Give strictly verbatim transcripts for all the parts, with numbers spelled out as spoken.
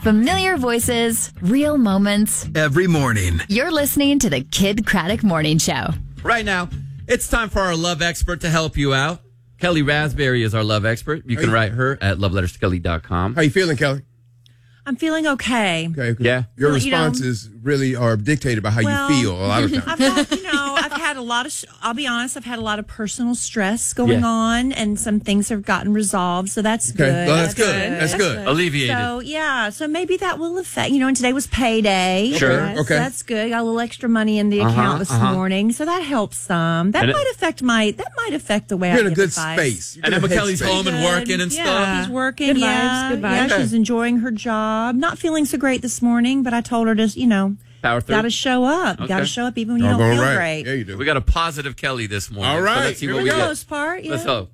Familiar voices, real moments. Every morning. You're listening to the Kid Craddock Morning Show. Right now, it's time for our love expert to help you out. Kelly Raspberry is our love expert. You can you- write her at love letters to kelly dot com. How you feeling, Kelly? I'm feeling okay. Okay. Yeah. Your Well, you know- responses really are dictated by how Well, you feel a lot of times. I've got, you know, I've had a lot of, I'll be honest, I've had a lot of personal stress going Yeah. on, and some things have gotten resolved, so that's Okay. good. Well, that's good. That's good. Alleviated. So, yeah, so maybe that will affect, you know, and today was payday. Sure. Yes, Okay. That's good. Got a little extra money in the Uh-huh, account this uh-huh. morning, so that helps some. That And it- might affect my, that might affect the way You're I in a give good advice. space. You're And in then a McKelly's headspace. home and Good. working and yeah. stuff. She's working, Good vibes, yeah. good vibes. Yeah, Okay. she's enjoying her job. Not feeling so great this morning, but I told her to, you know, Power through. got to show up. Okay. Got to show up even when you All don't feel right. great. Yeah, you do. We got a positive Kelly this morning. All So right. let's see Here what we we For the go. get. most part, yeah. Let's hope.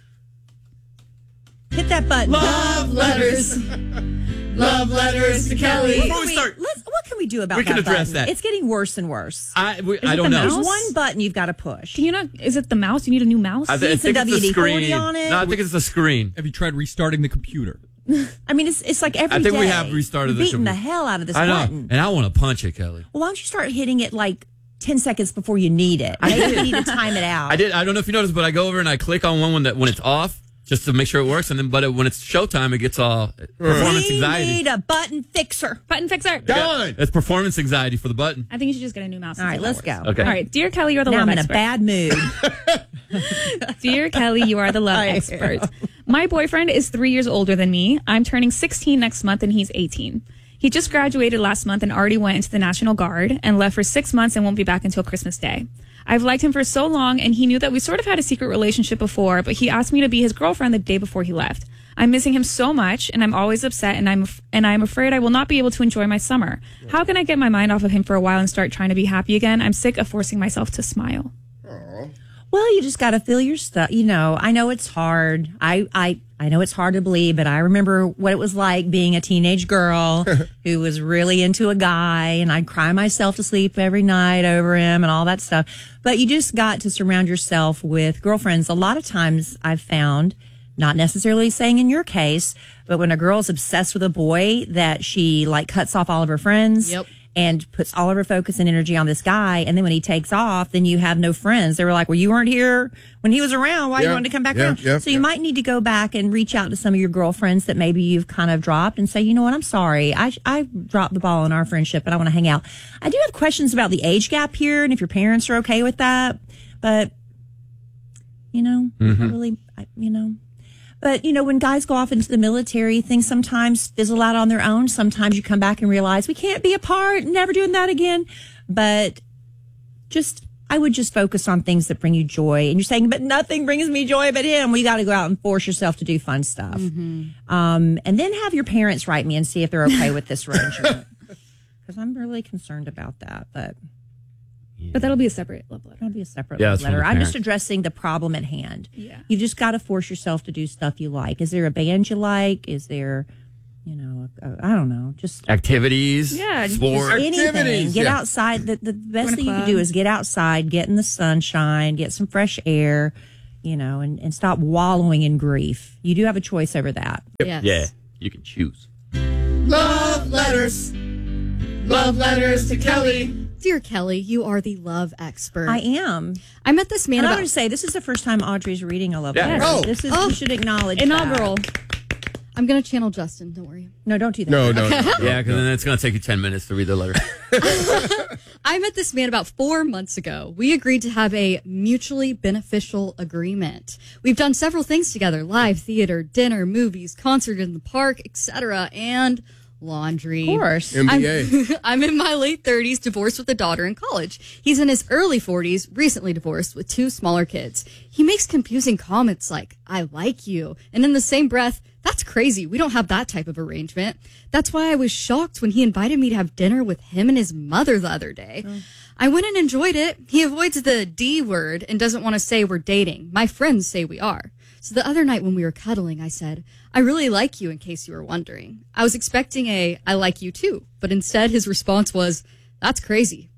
Hit that button. Love letters. Love letters to Kelly. What Before can we start- let's, what can we do about We that can address button? that. It's getting worse and worse. I, we, it I don't the know. mouse? There's one button you've got to push. Can you not? Is it the mouse? You need a new mouse. I, th- I It's a think it's the W D forty screen. on it. No, I think it's the screen. Have you tried restarting the computer? I mean, it's it's like every I think we day. have restarted You're the beating the computer. hell out of this I know. button. And I want to punch it, Kelly. Well, why don't you start hitting it like ten seconds before you need it? Maybe you need to time it out. I did. I don't know if you noticed, but I go over and I click on one when that when it's off, just to make sure it works. And then, but it, when it's showtime, it gets all performance we anxiety. need a button fixer. Button fixer. Done. It's performance anxiety for the button. I think you should just get a new mouse. All right, and let's see how go. that works. Okay. All right, dear Kelly, you're the Now love I'm in a expert. bad mood. Dear Kelly, you are the love I am. expert. My boyfriend is three years older than me. I'm turning sixteen next month and he's eighteen. He just graduated last month and already went into the National Guard and left for six months and won't be back until Christmas Day. I've liked him for so long and he knew that we sort of had a secret relationship before, but he asked me to be his girlfriend the day before he left. I'm missing him so much and I'm always upset and I'm af- and I'm afraid I will not be able to enjoy my summer. How can I get my mind off of him for a while and start trying to be happy again? I'm sick of forcing myself to smile. Well, you just got to feel your stuff. You know, I know it's hard. I, I, I know it's hard to believe, but I remember what it was like being a teenage girl who was really into a guy, and I'd cry myself to sleep every night over him and all that stuff. But you just got to surround yourself with girlfriends. A lot of times I've found, not necessarily saying in your case, but when a girl's obsessed with a boy, that she like cuts off all of her friends. Yep. And puts all of her focus and energy on this guy. And then when he takes off, then you have no friends. They were like, well, you weren't here when he was around. Why Yeah, you wanted to come back yeah, around? yeah, so you yeah. might need to go back and reach out to some of your girlfriends that maybe you've kind of dropped and say, you know what, I'm sorry. I, I dropped the ball in our friendship and I want to hang out. I do have questions about the age gap here and if your parents are okay with that. But, you know, I really, I, you know. But, you know, when guys go off into the military, things sometimes fizzle out on their own. Sometimes you come back and realize we can't be apart, never doing that again. But just, I would just focus on things that bring you joy. And you're saying, but nothing brings me joy but him. Well, you got to go out and force yourself to do fun stuff. Um, and then have your parents write me and see if they're okay with this arrangement. Because I'm really concerned about that. But But that'll be a separate love letter. that'll be a separate Yeah, that's from letter. the I'm just parents. addressing the problem at hand. Yeah. You've just got to force yourself to do stuff you like. Is there a band you like? Is there, you know, a, a, I don't know, just Activities. Yeah, just Sports. anything. Activities, Get yeah. outside. The, the best Join a thing you can club. do is get outside, get in the sunshine, get some fresh air, you know, and, and stop wallowing in grief. You do have a choice over that. Yes. Yeah. You can choose. Love letters. Love letters to Kelly. Dear Kelly, you are the love expert. I am. I met this man And I about want to say, this is the first time Audrey's reading a love Yeah. letter. Oh. This is, Oh. we should acknowledge Inaugural. that. I'm going to channel Justin. Don't worry. No, don't do that. No, no, no. Yeah, because then it's going to take you ten minutes to read the letter. I met this man about four months ago. We agreed to have a mutually beneficial agreement. We've done several things together: live theater, dinner, movies, concert in the park, et cetera, and laundry. Of course. M B A. I'm, I'm in my late thirties, divorced with a daughter in college. He's in his early forties, recently divorced with two smaller kids. He makes confusing comments like, I like you. And in the same breath, that's crazy. We don't have that type of arrangement. That's why I was shocked when he invited me to have dinner with him and his mother the other day. Oh. I went and enjoyed it. He avoids the D word and doesn't want to say we're dating. My friends say we are. So the other night when we were cuddling, I said, I really like you, in case you were wondering. I was expecting a, I like you too. But instead, his response was, that's crazy.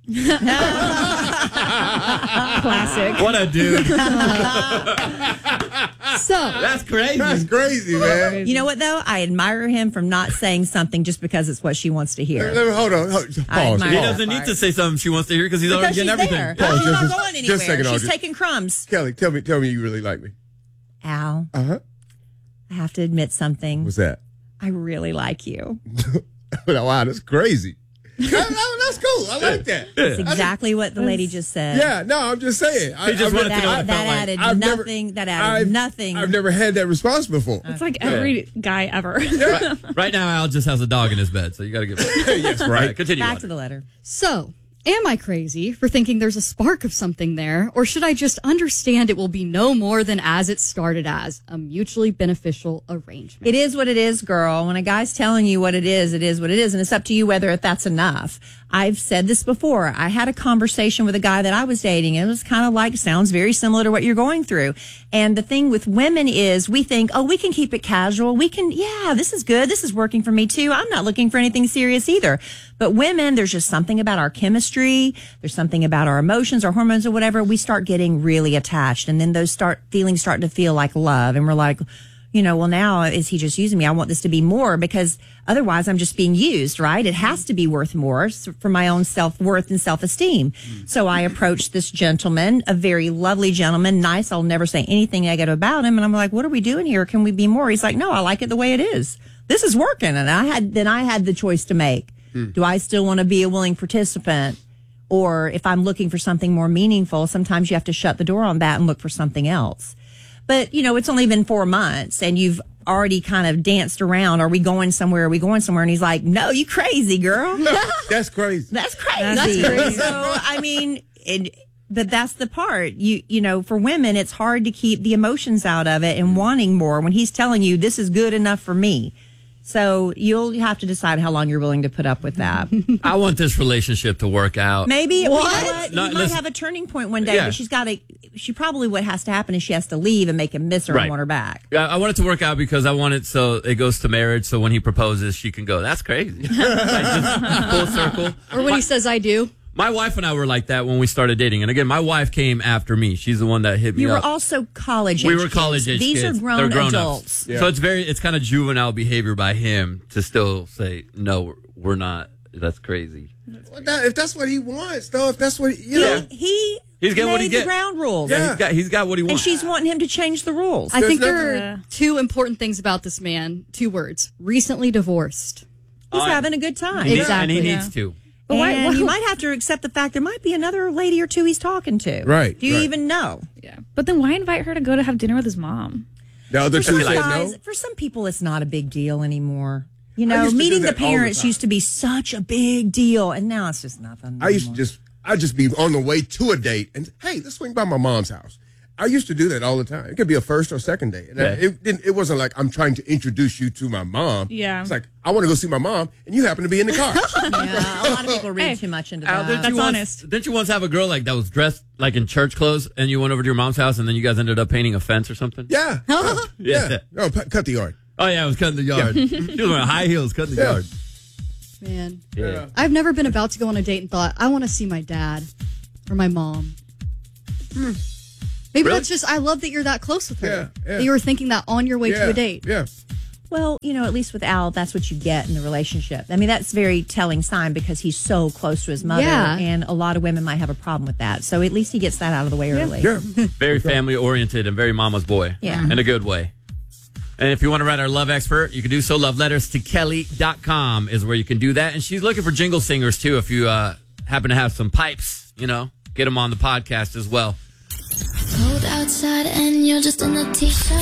Classic. What a dude. So That's crazy. That's crazy, man. You know what, though? I admire him from not saying something just because it's what she wants to hear. Let me- Hold on. Hold, I pause. admire He that doesn't need part. to say something she wants to hear because he's Because already she's getting everything. there. Pause, She's not just- going just a anywhere. second, She's Audrey. taking crumbs. Kelly, tell me, tell me you really like me. Al, Uh huh. I have to admit something. What's that? I really like you. Wow, that's crazy. That- that- that's cool. I like that. That's exactly what the lady just said. Yeah, no, I'm just saying. I, He just I've wanted never- to know what That, it that felt like. added I've never- nothing. that added I've- nothing. I've never had that response before. It's like every guy ever. Right, right now, Al just has a dog in his bed, so you got to give it. Yes, All right. Continue. Back on. to the letter. So, am I crazy for thinking there's a spark of something there? Or should I just understand it will be no more than as it started as a mutually beneficial arrangement? It is what it is, girl. When a guy's telling you what it is, it is what it is. And it's up to you whether that's enough. I've said this before. I had a conversation with a guy that I was dating. It was kind of like, sounds very similar to what you're going through. And the thing with women is we think, oh, we can keep it casual. We can, yeah, this is good. This is working for me too. I'm not looking for anything serious either. But women, there's just something about our chemistry. There's something about our emotions, our hormones or whatever. We start getting really attached. And then those start feelings start to feel like love. And we're like, you know, well, now is he just using me? I want this to be more because otherwise I'm just being used, right? It has to be worth more for my own self-worth and self-esteem. So I approached this gentleman, a very lovely gentleman, nice. I'll never say anything negative about him. And I'm like, what are we doing here? Can we be more? He's like, no, I like it the way it is. This is working. And I had, then I had the choice to make. Do I still want to be a willing participant? Or if I'm looking for something more meaningful, sometimes you have to shut the door on that and look for something else. But, you know, it's only been four months and you've already kind of danced around. Are we going somewhere? Are we going somewhere? And he's like, no, you crazy, girl. That's crazy. That's crazy. That's crazy. So, I mean, it, but that's the part. You, you know, for women, it's hard to keep the emotions out of it and wanting more when he's telling you this is good enough for me. So you'll have to decide how long you're willing to put up with that. I want this relationship to work out. Maybe what? What? You know what? No, he might listen- have a turning point one day, Yeah. but she's got to. She probably what has to happen is she has to leave and make him miss her Right. and want her back. I I want it to work out because I want it so it goes to marriage. So when he proposes, she can go, that's crazy. Like just full circle. Or when he says I do. My wife and I were like that when we started dating. And again, my wife came after me. She's the one that hit me You were up. also college. we age were college kids. age These kids. are grown, They're grown adults. ups. So it's very, it's kind of juvenile behavior by him to still say, no, we're, we're not. That's crazy. Well, that- if that's what he wants, though, if that's what you know, He, he He's getting made what he the get. ground rules. Yeah. He's got, he's got what he And wants. she's wanting him to change the rules. I think There's there nothing- are two important things about this man. Two words. Recently divorced. He's Uh, having a good time. He needs- Exactly. And he Yeah. needs to. But why- And why- you might have to accept the fact there might be another lady or two he's talking to. Right, Do you right. even know? Yeah. But then why invite her to go to have dinner with his mom? the other For two some, said guys, no. for some people, it's not a big deal anymore. You I know, used to do meeting the that all the parents time. used to be such a big deal, and now it's just nothing. I used to anymore. just, I'd just be on the way to a date and, hey, let's swing by my mom's house. I used to do that all the time. It could be a first or second date. And I, Yeah. it didn't, it wasn't like I'm trying to introduce you to my mom. Yeah. It's like, I want to go see my mom, and you happen to be in the car. Yeah, a lot of people read Hey, too much into Al, that. didn't That's you once, honest. Didn't you once have a girl like that was dressed like in church clothes and you went over to your mom's house and then you guys ended up painting a fence or something? yeah. Yeah. Yeah. No, pu- cut the yard. Oh, yeah, I was cutting the yard. She was wearing high heels, cutting the Yeah. yard. Man. Yeah. I've never been about to go on a date and thought, I want to see my dad or my mom. Hmm. Maybe Really? that's just, I love that you're that close with her. Yeah, yeah. That you were thinking that on your way yeah. to a date. Yeah. Well, you know, at least with Al, that's what you get in the relationship. I mean, that's very telling sign because he's so close to his mother, Yeah. and a lot of women might have a problem with that. So at least he gets that out of the way early. Yeah. Very family oriented and very mama's boy. Yeah. In a good way. And if you want to write our love expert, you can do so. Love letters to Kelly dot com is where you can do that. And she's looking for jingle singers, too, if you uh, happen to have some pipes, you know, get them on the podcast as well. Cold outside and you're just in a t-shirt.